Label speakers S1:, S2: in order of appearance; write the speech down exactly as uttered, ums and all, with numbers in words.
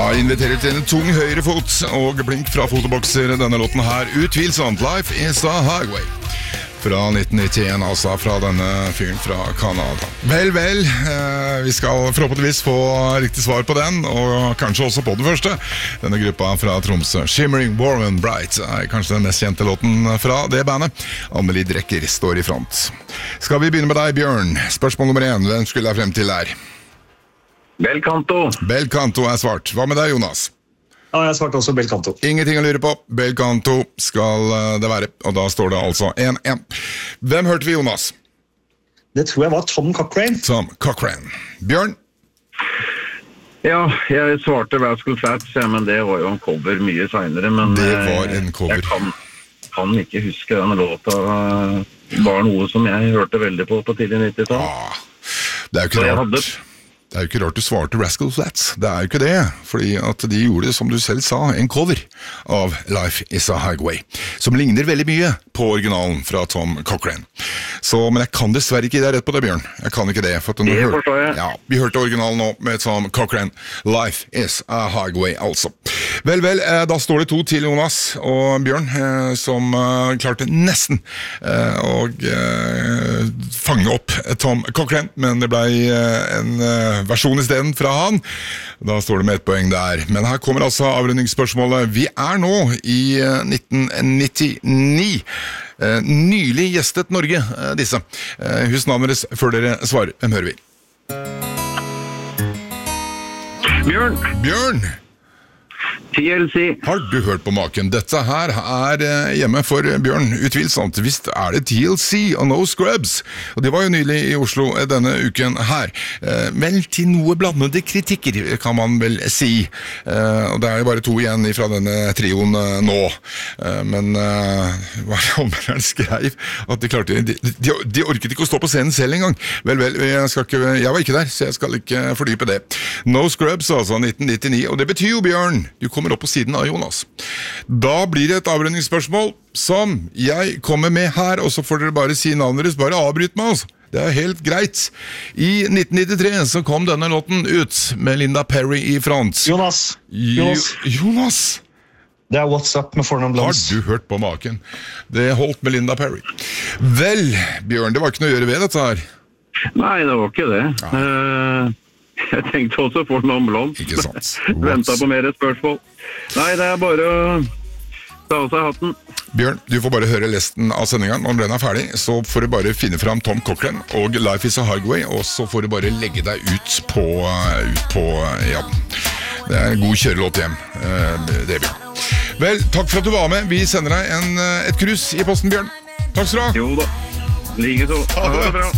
S1: inviterer til en tung høyre fot og blink fra fotobokser. Denne låten her, utvilsomt, Life is a Highway. Fra nitten nittien, altså fra denne fyren fra Kanada. Vel, vel, eh, vi skal forhåpentligvis få riktig svar på den, og kanskje også på den første. Denne gruppa fra Tromsø, Shimmering Warm and Bright, er kanskje den mest kjente låten fra det bandet. Amelie Drecker står i front. Skal vi begynne med deg, Bjørn? Spørsmål nummer én, hvem skulle jeg frem til her?
S2: Bel Canto.
S1: Bel Canto er svart. Hva med deg, Jonas?
S3: Ja, jeg svarte også Bel Canto.
S1: Ingenting å lure på. Bel Canto skal det være, og da står det altså én én. Hvem hørte vi, Jonas?
S3: Det tror jeg var Tom Cochrane.
S1: Tom Cochrane. Bjørn?
S2: Ja, jeg svarte Rascal Flatts, ja, men det var jo en cover mye senere. Men
S1: det var en cover.
S2: Jeg kan, kan ikke huske denne låta. Det var noe som jeg hørte veldig på på tidlig nittitall.
S1: Ah, det er jo ikke rart. Det er jo ikke rart du svarte Rascal Flatts. Det er jo ikke det, fordi at de gjorde, som du selv sa, en cover av Life is a Highway, som ligner veldig mye på originalen fra Tom Cochrane. Så, men jeg kan dessverre ikke gi deg rett på det, Bjørn. Jeg kan ikke det. For at
S2: det forstår jeg.
S1: Ja, vi hørte originalen nå med Tom Cochrane. Life is a Highway, altså. Vel, vel, da står det to til, Jonas og Bjørn, som klarte nesten å fange opp Tom Cochrane, men det ble en versjon i stedet fra han. Da står det med et poeng der. Men her kommer altså avrundingsspørsmålet. Vi er nå i nitten nittini. Nylig gjestet Norge, disse. Husk navnet deres før dere svarer. Hvem hører vi?
S2: Bjørn.
S1: Bjørn.
S2: T L C.
S1: Har du hørt på maken? Dette her er hjemme for Bjørn, utvilsomt. Visst er det T L C og No Scrubs. Og det var jo nylig i Oslo denne uken her. Vel, til noe blandede kritikker, kan man vel si. Og det er jo bare to igjen fra denne trioen nå. Men hva anmelderen skrev at de klarte de, de, de orket ikke å stå på scenen selv en gang. Vel, vel, jeg, skal ikke, jeg var ikke der, så jeg skal ikke fordype det. No Scrubs, altså, nitten nittini. Og det betyr jo, Bjørn, du kommer opp på siden av Jonas. Da blir det et avrundingsspørsmål som jeg kommer med her, og så får dere bare si navnet deres, bare avbryt meg, altså. Det er helt greit. I nitten nittitre så kom denne låten ut med Linda Perry i front.
S3: Jonas. Jonas.
S1: Jo, Jonas.
S3: Det er What's Up med Fornum Blondes.
S1: Har du hørt på maken? Det holdt med Linda Perry. Vel, Bjørn, det var ikke noe å gjøre ved dette her.
S2: Nei, det var ikke det. Ja. Uh... Jeg tenkte også for noen blond.
S1: Ikke sant.
S2: Ventet på mer spørsmål. Nei, det er bare å ta av seg hatten.
S1: Bjørn, du får bare høre resten av sendingen. Når den er ferdig, så får du bare finne fram Tom Cochrane og Life is a Highway, og så får du bare legge deg ut på, ut på ja, det er en god kjørelåt hjem. Det er Bjørn. Vel, takk for at du var med. Vi sender deg en, et krus i posten, Bjørn. Takk skal du ha.
S2: Jo da. Like så. Ha det bra.